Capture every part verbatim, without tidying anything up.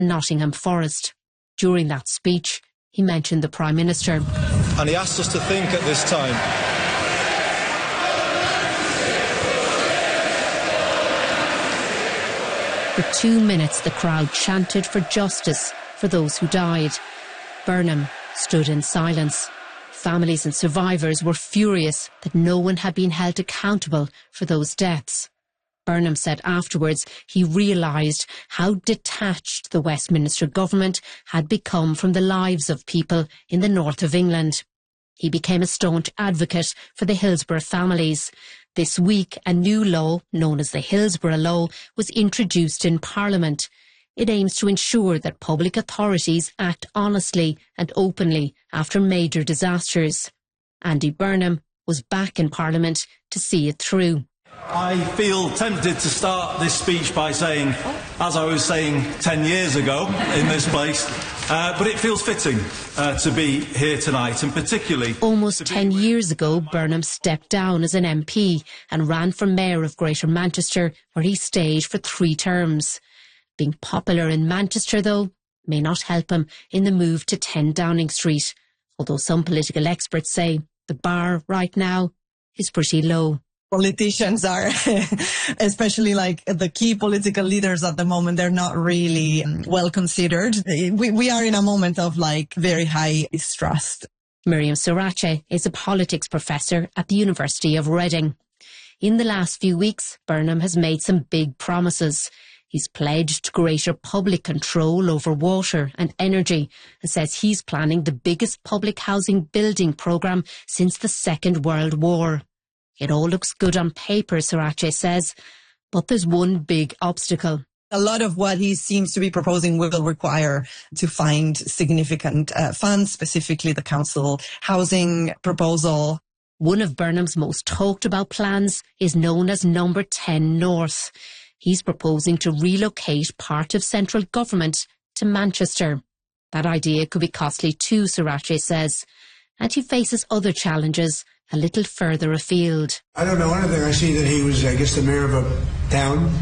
Nottingham Forest. During that speech, he mentioned the Prime Minister. And he asked us to think at this time For two minutes, the crowd chanted for justice for those who died. Burnham stood in silence. Families and survivors were furious that no one had been held accountable for those deaths. Burnham said afterwards he realised how detached the Westminster government had become from the lives of people in the north of England. He became a staunch advocate for the Hillsborough families. This week, a new law, known as the Hillsborough Law, was introduced in Parliament. It aims to ensure that public authorities act honestly and openly after major disasters. Andy Burnham was back in Parliament to see it through. I feel tempted to start this speech by saying, as I was saying ten years ago in this place, uh, but it feels fitting uh, to be here tonight, and particularly... Almost ten years ago, Burnham stepped down as an M P and ran for Mayor of Greater Manchester, where he stayed for three terms. Being popular in Manchester, though, may not help him in the move to ten Downing Street, although some political experts say the bar right now is pretty low. Politicians are, especially like the key political leaders at the moment, they're not really well considered. We, we are in a moment of like very high distrust. Miriam Sirache is a politics professor at the University of Reading. In the last few weeks, Burnham has made some big promises. He's pledged greater public control over water and energy and says he's planning the biggest public housing building programme since the Second World War. It all looks good on paper, Sirache says, but there's one big obstacle. A lot of what he seems to be proposing will require to find significant uh, funds, specifically the council housing proposal. One of Burnham's most talked about plans is known as Number ten North. He's proposing to relocate part of central government to Manchester. That idea could be costly too, Sirache says, and he faces other challenges a little further afield. I don't know anything. I see that he was, I guess, the mayor of a town.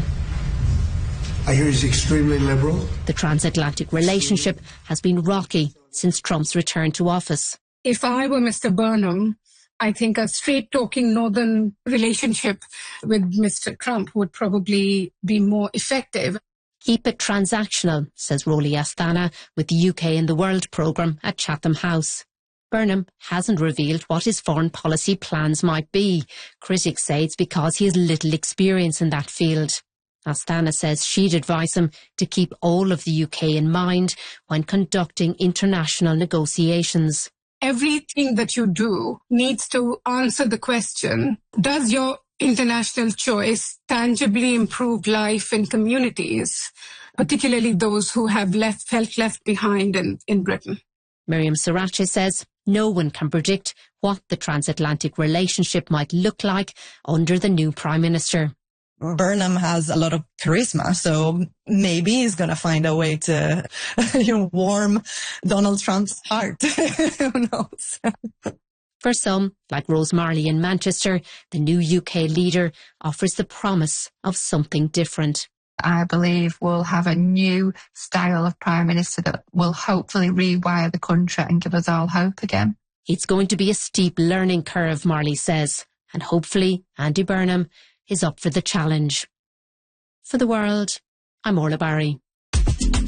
I hear he's extremely liberal. The transatlantic relationship has been rocky since Trump's return to office. If I were Mister Burnham, I think a straight-talking northern relationship with Mister Trump would probably be more effective. Keep it transactional, says Roli Asthana with the U K in the World programme at Chatham House. Burnham hasn't revealed what his foreign policy plans might be. Critics say it's because he has little experience in that field. Asthana says she'd advise him to keep all of the U K in mind when conducting international negotiations. Everything that you do needs to answer the question, does your international choice tangibly improve life in communities, particularly those who have left, felt left behind in, in Britain? Miriam Sirache says no one can predict what the transatlantic relationship might look like under the new Prime Minister. Burnham has a lot of charisma, so maybe he's going to find a way to you know, warm Donald Trump's heart. Who knows? For some, like Rose Marley in Manchester, the new U K leader offers the promise of something different. I believe we'll have a new style of Prime Minister that will hopefully rewire the country and give us all hope again. It's going to be a steep learning curve, Marley says, and hopefully Andy Burnham is up for the challenge. For The World, I'm Orla Barry.